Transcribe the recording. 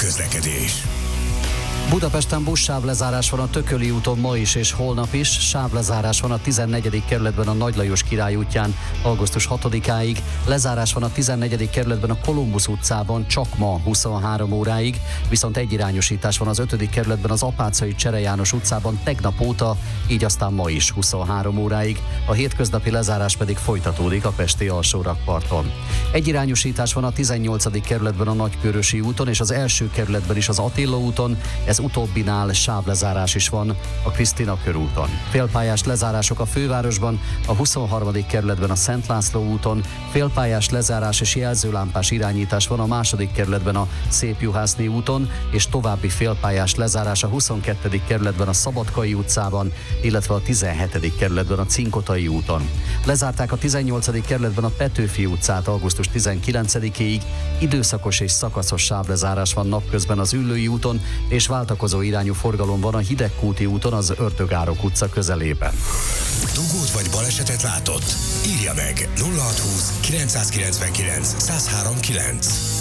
közlekedés. Budapesten buszsávlezárás van a Tököli úton ma is és holnap is, sávlezárás van a 14. kerületben a Nagy Lajos Király útján augusztus 6-áig, lezárás van a 14. kerületben a Kolumbusz utcában csak ma 23 óráig, viszont egyirányosítás van az 5. kerületben az Apáczai Csere János utcában tegnap óta, így aztán ma is 23 óráig, a hétköznapi lezárás pedig folytatódik a pesti alsórakparton. Egyirányosítás van a 18. kerületben a Nagykörösi úton és az első kerületben is az Attila úton, ez utóbbinál sávlezárás is van a Krisztina körúton. Félpályás lezárások a fővárosban, a 23. kerületben a Szent László úton, félpályás lezárás és jelzőlámpás irányítás van a 2. kerületben a Szép Juhászné úton, és további félpályás lezárás a 22. kerületben a Szabadkai utcában, illetve a 17. kerületben a Cinkotai úton. Lezárták a 18. kerületben a Petőfi utcát augusztus 19-éig, időszakos és szakaszos sávlezárás van napközben az Üllői úton, és váltakozó irányú forgalom van a Hidegkúti úton az Ördögárok utca közelében. Dugót vagy balesetet látott? Írja meg 0620 999 1039.